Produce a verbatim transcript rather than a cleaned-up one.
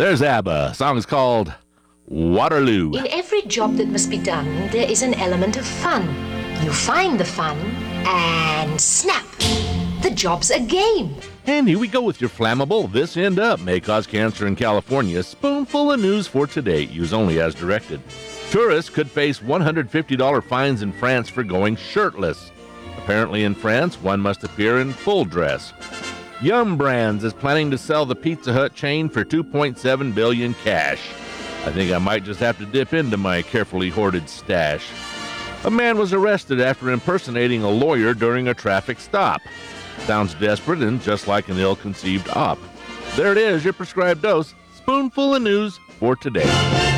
There's ABBA. Song is called Waterloo. In every job that must be done, there is an element of fun. You find the fun, and snap! The job's a game. And here we go with your flammable This End Up may cause cancer in California. Spoonful of news for today. Use only as directed. Tourists could face one hundred fifty dollars fines in France for going shirtless. Apparently in France, one must appear in full dress. Yum Brands is planning to sell the Pizza Hut chain for two point seven billion dollars cash. I think I might just have to dip into my carefully hoarded stash. A man was arrested after impersonating a lawyer during a traffic stop. Sounds desperate and just like an ill-conceived op. There it is, your prescribed dose. Spoonful of news for today.